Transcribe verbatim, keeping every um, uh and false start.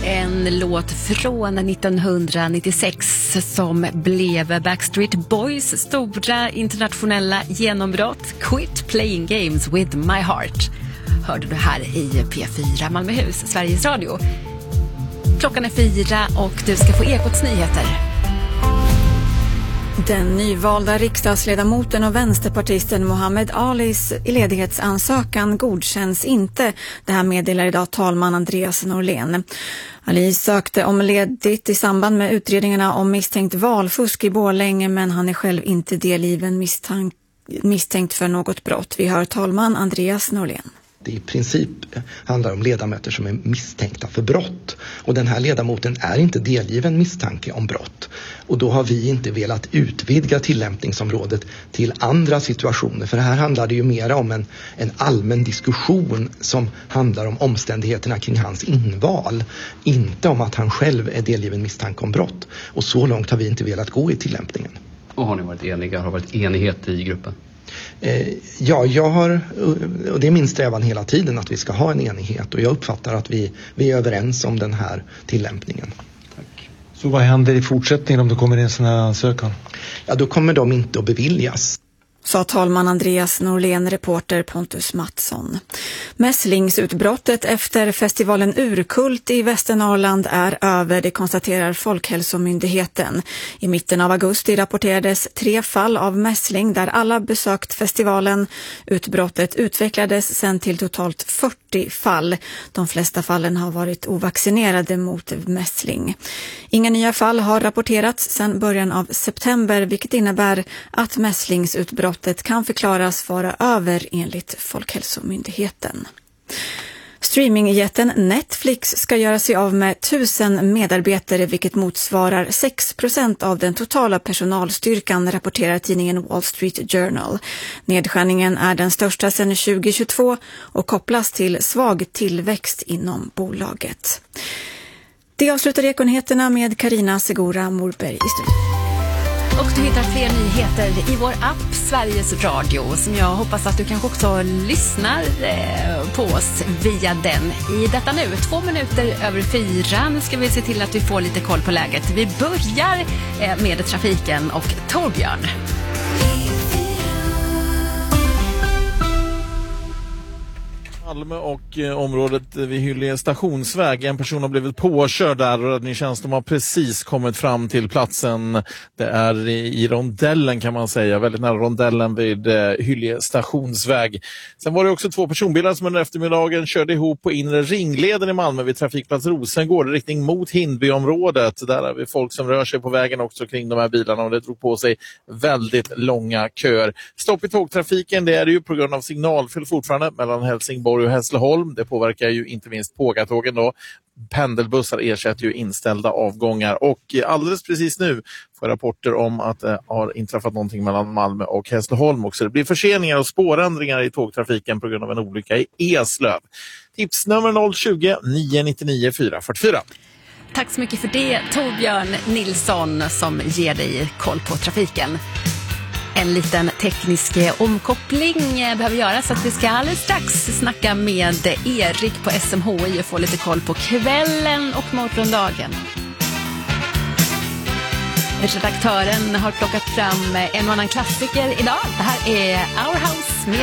En låt från nittonhundranittiosex som blev Backstreet Boys stora internationella genombrott. Quit playing games with my heart. Hörde du här i P fyra Malmöhus, Sveriges Radio. Klockan är fyra och du ska få Ekots nyheter. Den nyvalda riksdagsledamoten och vänsterpartisten Mohammed Alis ledighetsansökan godkänns inte. Det här meddelar idag talman Andreas Norlén. Ali sökte om ledigt i samband med utredningarna om misstänkt valfusk i Borlänge, men han är själv inte delgiven misstank, misstänkt för något brott. Vi hör talman Andreas Norlén. Det i princip handlar om ledamöter som är misstänkta för brott. Och den här ledamoten är inte delgiven misstanke om brott. Och då har vi inte velat utvidga tillämpningsområdet till andra situationer. För här handlar det ju mer om en, en allmän diskussion som handlar om omständigheterna kring hans inval. Inte om att han själv är delgiven misstanke om brott. Och så långt har vi inte velat gå i tillämpningen. Och har ni varit eniga? Har det varit enighet i gruppen? Ja, jag har, och det är min strävan hela tiden att vi ska ha en enighet, och jag uppfattar att vi, vi är överens om den här tillämpningen. Tack. Så vad händer i fortsättningen om det kommer in en sån här ansökan? Ja, då kommer de inte att beviljas. Sa talman Andreas Norlén, reporter Pontus Mattsson. Mässlingsutbrottet efter festivalen Urkult i Västernorrland är över, det konstaterar Folkhälsomyndigheten. I mitten av augusti rapporterades tre fall av mässling där alla besökt festivalen. Utbrottet utvecklades sedan till totalt fyrtio fall. De flesta fallen har varit ovaccinerade mot mässling. Inga nya fall har rapporterats sedan början av september, vilket innebär att mässlingsutbrottet kan förklaras vara över enligt Folkhälsomyndigheten. Streamingjätten Netflix ska göra sig av med tusen medarbetare, vilket motsvarar sex procent av den totala personalstyrkan, rapporterar tidningen Wall Street Journal. Nedskärningen är den största sedan tjugohundratjugotvå och kopplas till svag tillväxt inom bolaget. Det avslutar Ekonyheterna med Carina Segura Morberg i studion. Och du hittar fler nyheter i vår app Sveriges Radio, som jag hoppas att du kanske också lyssnar på oss via den. I detta nu, två minuter över fyra. Nu ska vi se till att vi får lite koll på läget. Vi börjar med trafiken och Torbjörn. Malmö och eh, området vid Hyllie stationsväg. En person har blivit påkörd där och räddningstjänsten har precis kommit fram till platsen. Det är i, i rondellen kan man säga, väldigt nära rondellen vid eh, Hyllie stationsväg. Sen var det också två personbilar som under eftermiddagen körde ihop på inre ringleden i Malmö vid trafikplats Rosengård i riktning mot Hindbyområdet. Där har vi folk som rör sig på vägen också kring de här bilarna, och det drog på sig väldigt långa köer. Stopp i tågtrafiken, det är det ju på grund av signalfel fortfarande mellan Helsingborg och Hässleholm. Det påverkar ju inte minst Pågatågen då. Pendelbussar ersätter ju inställda avgångar, och alldeles precis nu får rapporter om att det har inträffat någonting mellan Malmö och Hässleholm också. Det blir förseningar och spårändringar i tågtrafiken på grund av en olycka i Eslöv. Tips nummer noll tjugo, nio nio nio, fyra fyra fyra. Tack så mycket för det, Torbjörn Nilsson, som ger dig koll på trafiken. En liten teknisk omkoppling behöver göras, så att vi ska alldeles strax snacka med Erik på S M H I och få lite koll på kvällen och morgondagen. Redaktören har plockat fram en och annan klassiker idag. Det här är Our House med